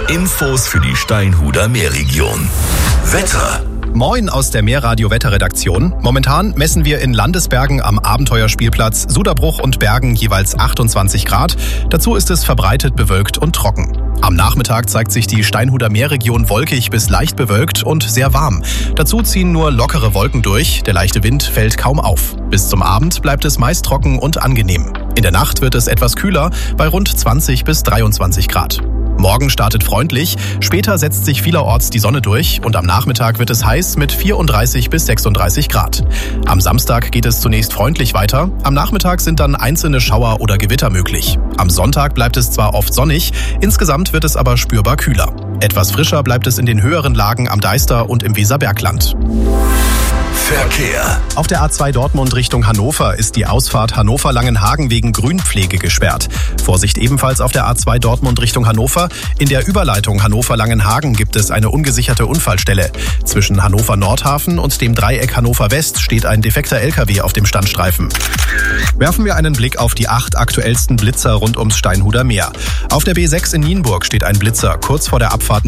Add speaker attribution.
Speaker 1: Infos für die Steinhuder Meerregion. Wetter.
Speaker 2: Moin aus der Meerradio-Wetterredaktion. Momentan messen wir in Landesbergen am Abenteuerspielplatz Suderbruch und Bergen jeweils 28 Grad. Dazu ist es verbreitet bewölkt und trocken. Am Nachmittag zeigt sich die Steinhuder Meerregion wolkig bis leicht bewölkt und sehr warm. Dazu ziehen nur lockere Wolken durch, der leichte Wind fällt kaum auf. Bis zum Abend bleibt es meist trocken und angenehm. In der Nacht wird es etwas kühler, bei rund 20 bis 23 Grad. Morgen startet freundlich, später setzt sich vielerorts die Sonne durch und am Nachmittag wird es heiß mit 34 bis 36 Grad. Am Samstag geht es zunächst freundlich weiter, am Nachmittag sind dann einzelne Schauer oder Gewitter möglich. Am Sonntag bleibt es zwar oft sonnig, insgesamt wird es aber spürbar kühler. Etwas frischer bleibt es in den höheren Lagen am Deister und im Weserbergland.
Speaker 1: Verkehr.
Speaker 2: Auf der A2 Dortmund Richtung Hannover ist die Ausfahrt Hannover-Langenhagen wegen Grünpflege gesperrt. Vorsicht ebenfalls auf der A2 Dortmund Richtung Hannover. In der Überleitung Hannover-Langenhagen gibt es eine ungesicherte Unfallstelle. Zwischen Hannover-Nordhafen und dem Dreieck Hannover-West steht ein defekter LKW auf dem Standstreifen. Werfen wir einen Blick auf die 8 aktuellsten Blitzer rund ums Steinhuder Meer. Auf der B6 in Nienburg steht ein Blitzer kurz vor der Abfahrt